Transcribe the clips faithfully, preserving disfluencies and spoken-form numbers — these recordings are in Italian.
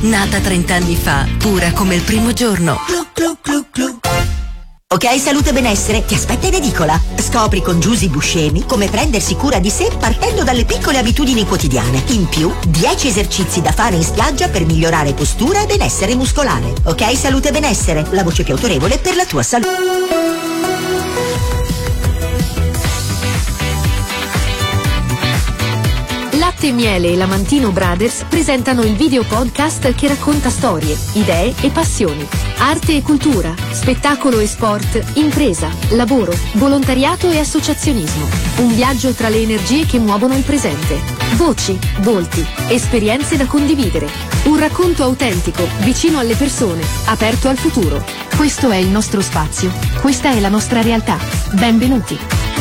nata trent'anni fa, pura come il primo giorno. Clu, clu, clu, clu. Ok Salute Benessere ti aspetta in edicola. Scopri con Giusy Buscemi come prendersi cura di sé partendo dalle piccole abitudini quotidiane. In più, dieci esercizi da fare in spiaggia per migliorare postura e benessere muscolare. Ok Salute Benessere, la voce più autorevole per la tua salute. Latte e Miele e Lamantino Brothers presentano il video podcast che racconta storie, idee e passioni. Arte e cultura, spettacolo e sport, impresa, lavoro, volontariato e associazionismo. Un viaggio tra le energie che muovono il presente. Voci, volti, esperienze da condividere. Un racconto autentico, vicino alle persone, aperto al futuro. Questo è il nostro spazio. Questa è la nostra realtà. Benvenuti.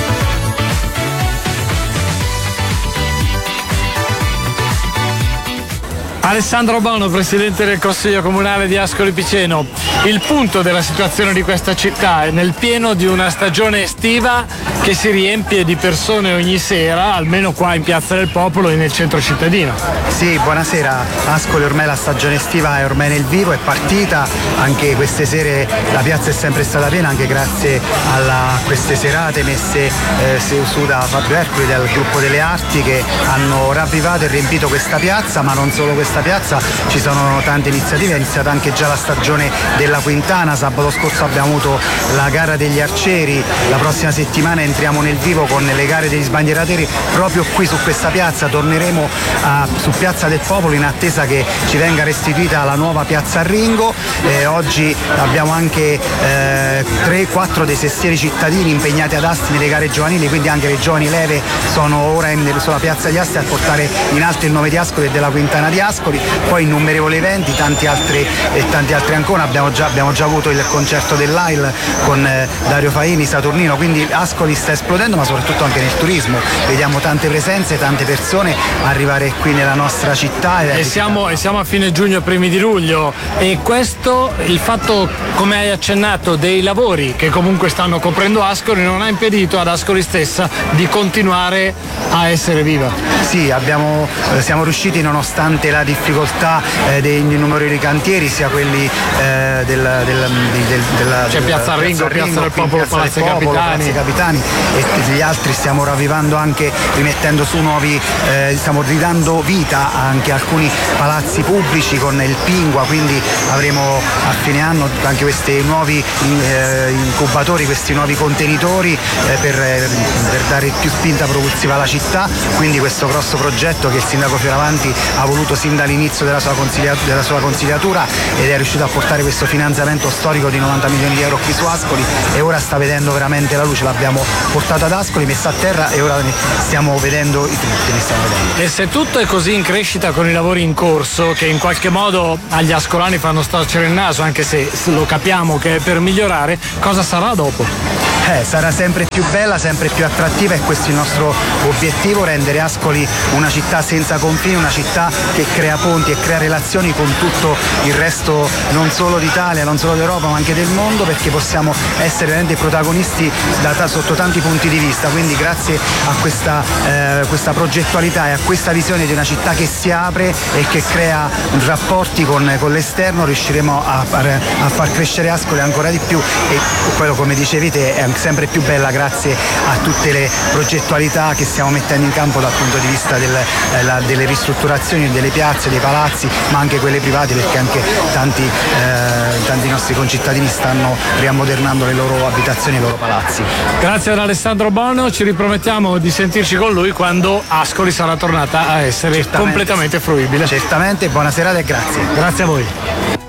Alessandro Bono, presidente del Consiglio Comunale di Ascoli Piceno. Il punto della situazione di questa città è nel pieno di una stagione estiva che si riempie di persone ogni sera, almeno qua in Piazza del Popolo e nel centro cittadino. Sì, buonasera. Ascoli, ormai la stagione estiva è ormai nel vivo, è partita. Anche queste sere la piazza è sempre stata piena, anche grazie alla, a queste serate messe eh, su da Fabio Ercoli del gruppo delle arti, che hanno ravvivato e riempito questa piazza, ma non solo questa piazza, ci sono tante iniziative. È iniziata anche già la stagione della Quintana, sabato scorso abbiamo avuto la gara degli arcieri, la prossima settimana entriamo nel vivo con le gare degli sbandieratori proprio qui su questa piazza. Torneremo a, su Piazza del Popolo in attesa che ci venga restituita la nuova Piazza Arringo. Eh, oggi abbiamo anche eh, tre quattro dei sestieri cittadini impegnati ad Asti nelle gare giovanili, quindi anche le giovani leve sono ora in, sulla Piazza di Asti a portare in alto il nome di Ascoli e della Quintana di Ascoli. Poi innumerevoli eventi, tanti altri e tanti altri ancora. Abbiamo già, abbiamo già avuto il concerto dell'A I L con eh, Dario Faini, Saturnino, quindi Ascoli sta esplodendo, ma soprattutto anche nel turismo. Vediamo tante presenze, tante persone arrivare qui nella nostra città. E siamo, e siamo a fine giugno, primi di luglio, e questo, il fatto, come hai accennato, dei lavori che comunque stanno coprendo Ascoli non ha impedito ad Ascoli stessa di continuare a essere viva. Sì, abbiamo, eh, siamo riusciti, nonostante la difficoltà eh, dei numerosi cantieri, sia quelli eh, del, del, del, del c'è Piazza Arringo, Piazza del Popolo, Palazzo dei Capitani. Capitani e gli altri, stiamo ravvivando anche, rimettendo su nuovi, eh, stiamo ridando vita anche a alcuni palazzi pubblici con il Pingua, quindi avremo a fine anno anche questi nuovi eh, incubatori, questi nuovi contenitori eh, per, per dare più spinta propulsiva alla città. Quindi questo grosso progetto che il sindaco Fioravanti ha voluto sin dall'inizio della sua, della sua consigliatura, ed è riuscito a portare questo finanziamento storico di novanta milioni di euro qui su Ascoli, e ora sta vedendo veramente la luce. L'abbiamo portato ad Ascoli, messa a terra, e ora stiamo vedendo i frutti, ne stiamo vedendo. E se tutto è così in crescita con i lavori in corso, che in qualche modo agli ascolani fanno storcere il naso, anche se lo capiamo che è per migliorare, cosa sarà dopo? Eh, sarà sempre più bella, sempre più attrattiva, e questo è il nostro obiettivo: rendere Ascoli una città senza confini, una città che crea ponti e crea relazioni con tutto il resto, non solo d'Italia, non solo d'Europa, ma anche del mondo, perché possiamo essere veramente protagonisti da, sotto tanti punti di vista. Quindi grazie a questa, eh, questa progettualità e a questa visione di una città che si apre e che crea rapporti con, con l'esterno, riusciremo a, a far crescere Ascoli ancora di più, e quello, come dicevi te, è sempre più bella grazie a tutte le progettualità che stiamo mettendo in campo dal punto di vista del, eh, la, delle ristrutturazioni delle piazze, dei palazzi, ma anche quelle private, perché anche tanti, eh, tanti nostri concittadini stanno riammodernando le loro abitazioni e i loro palazzi. Grazie ad Alessandro Bono, ci ripromettiamo di sentirci con lui quando Ascoli sarà tornata a essere Certamente, completamente fruibile. Certamente, buona serata e grazie. Grazie a voi.